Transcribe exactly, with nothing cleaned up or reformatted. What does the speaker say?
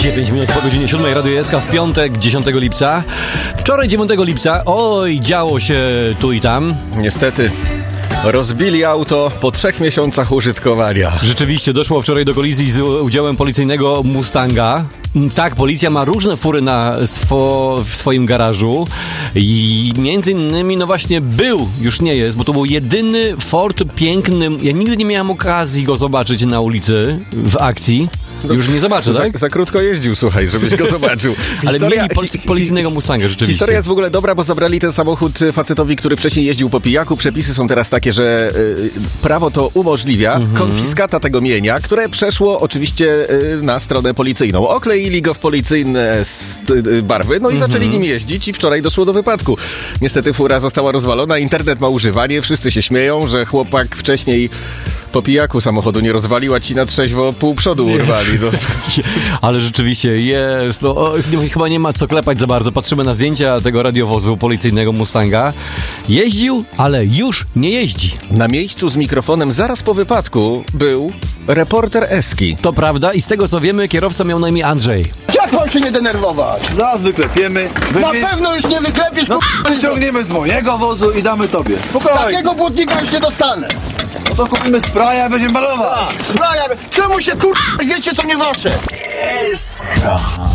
dziewięć minut po godzinie siódmej, Radio S K w piątek, dziesiątego lipca. Wczoraj, dziewiątego lipca, oj, działo się tu i tam. Niestety rozbili auto po trzech miesiącach użytkowania. Rzeczywiście, doszło wczoraj do kolizji z udziałem policyjnego Mustanga. Tak, policja ma różne fury na swo, w swoim garażu i między innymi, no właśnie, był, już nie jest, bo to był jedyny Ford piękny. Ja nigdy nie miałem okazji go zobaczyć na ulicy w akcji. Już nie zobaczę, tak? Za, za krótko jeździł, słuchaj, żebyś go zobaczył. Ale mieli polic- policyjnego Mustanga, rzeczywiście. Historia jest w ogóle dobra, bo zabrali ten samochód facetowi, który wcześniej jeździł po pijaku. Przepisy są teraz takie, że y, prawo to umożliwia mhm. konfiskata tego mienia, które przeszło oczywiście y, na stronę policyjną. Okleili go w policyjne y, barwy, no i mhm. zaczęli nim jeździć i wczoraj doszło do wypadku. Niestety fura została rozwalona, internet ma używanie, wszyscy się śmieją, że chłopak wcześniej po pijaku samochodu nie rozwalił, a ci na trzeźwo pół przodu urwali. No. Ale rzeczywiście jest, no, o, nie, chyba nie ma co klepać za bardzo. Patrzymy na zdjęcia tego radiowozu policyjnego Mustanga. Jeździł, ale już nie jeździ. Na miejscu z mikrofonem zaraz po wypadku był reporter Eski. To prawda i z tego co wiemy, kierowca miał na imię Andrzej. Jak mam się nie denerwować? Zaraz wyklepiemy. Na pewno już nie wyklepiesz, No, k***a. wyciągniemy z mojego wozu i damy tobie. Spokojnie. Takiego błotnika już nie dostanę. No to kupimy spraya i będziemy malować. Spraja, czemu się kur... wiecie co nie wasze?